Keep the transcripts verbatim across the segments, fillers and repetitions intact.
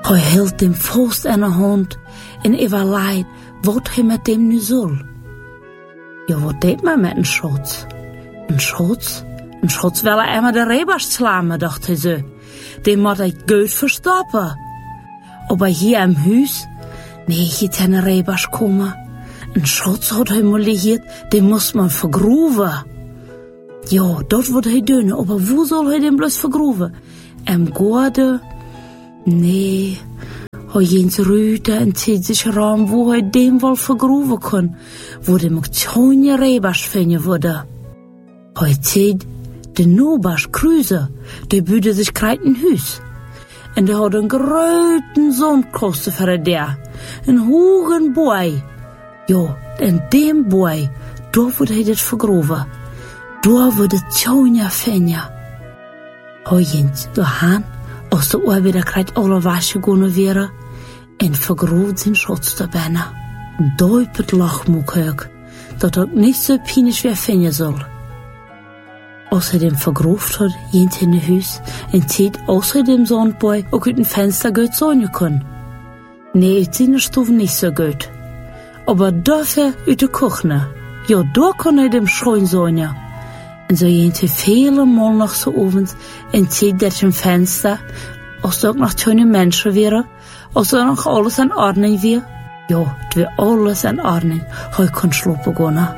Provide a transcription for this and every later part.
Hij hield hem vast aan de hand en overleid wat hij met hem nu zal. Ja, wat deed men met een schotz? Een schotz? Een schotz wil hij immer de rebers slaan, dacht hij zo. Die moet hij goed verstoppen. Aber hier im huis, nee, hier ten rebers komen. Een schotz had hij moliert, die moest man vergroeven. Ja, dat wordt hij doen, aber wo soll hij den bloß vergroeven? Im Gorde? Nee, hij jens rüte en zieht sich raam, wo hij den wel vergroeven kon, wo dem ook tjonje rebers vinden worden. Hij zieht, de nobers Krüse, die büde sich kreit in huis. En die had een groten zondkosten voor der, een hogen boy. Ja, en dem boy, daar wordt hij dit vergroeven. Daar wordt het tjonja finja. Hij jens doorhaan, als de oor weer krijgt alle wasje gonnen weer, en vergroot zijn schotz daar bijna. Duipert lachmoekheuk, dat ook niet zo pijnisch weer finja zal. Als hij dem vergroofd had, jent in de huis, en ziet als hij dem zondboy ook uit een venster goed zongen kon. Nee, uit zijn stof niet zo goed. Aber dafür uit de kuchne. Ja, daar kon hij dem schoon zongen. En zo jent hij vele mal nog zo ovens, en ziet dat een venster, als er ook nog tjonge mensen weer, als er nog alles in ordning weer. Ja, het weer alles in ordning. Hij kon slopen gonnen.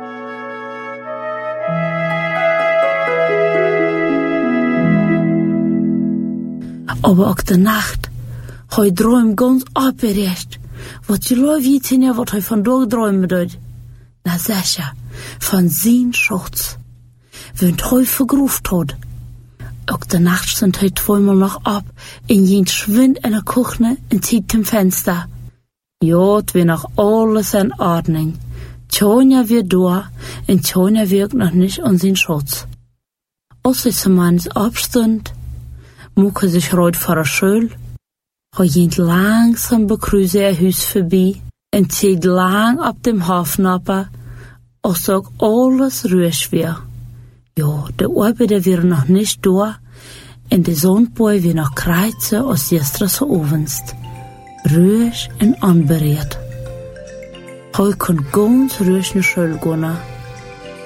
Aber auch de Nacht, hij träumt ganz abgerecht. Wat je loopt weet je wat hij vandaag träumen doet. Na sicher, van zijn schotz. Wenn hij vergroefd had. Ook de Nacht stond hij tweemaal nog op en jent schwind in de kuchne en ziet hem venster. Ja, het weer nog alles in ordning. Tjonja weer door en Tjonja werkt nog niet aan zijn schotz. Als hij zo man's opstond, moek hij zich rood voor de schul. Hij jent langsam bekrüse er huis voorbij en ziet lang op dem Hafnapper, als ook alles ruhig weer. Ja, de arbeiter weer nog niet door en de zondboy weer nog krijtsen als gestern ovens. Ruhig en onbereid. Hij kon ganz ruhig naar schul gaan.